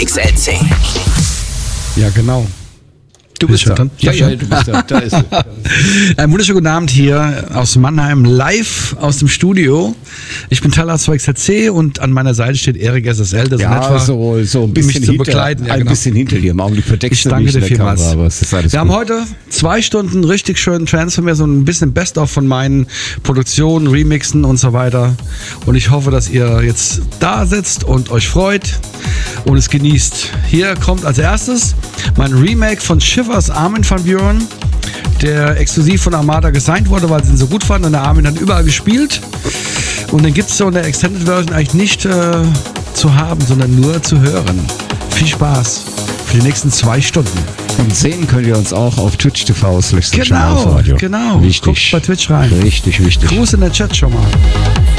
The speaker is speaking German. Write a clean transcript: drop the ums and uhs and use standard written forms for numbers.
XLC. Ja, genau. Du bist da. Ja, du bist da. Da ist sie. Einen wunderschönen guten Abend hier aus Mannheim, live aus dem Studio. Ich bin Talas von XLC und an meiner Seite steht Erik SSL, der so ein bisschen mich zu begleiten. Ja, ein bisschen hinter dir. Im Augenblick verdeckst du mich in der vielmals. Kamera, aber es ist alles Wir gut. haben heute 2 Stunden richtig schönen Trance von mir, so ein bisschen Best-of von meinen Produktionen, Remixen und so weiter. Und ich hoffe, dass ihr jetzt da sitzt und euch freut und es genießt. Hier kommt als erstes mein Remake von Shivers Armin van Buuren, der exklusiv von Armada gesigned wurde, weil sie ihn so gut fanden, und der Armin hat überall gespielt. Und den gibt es so in der Extended Version eigentlich nicht zu haben, sondern nur zu hören. Viel Spaß für die nächsten 2 Stunden. Und sehen könnt ihr uns auch auf Twitch TV/Radio. Genau. Wichtig. Guckt bei Twitch rein. Richtig wichtig. Gruß in der Chat schon mal.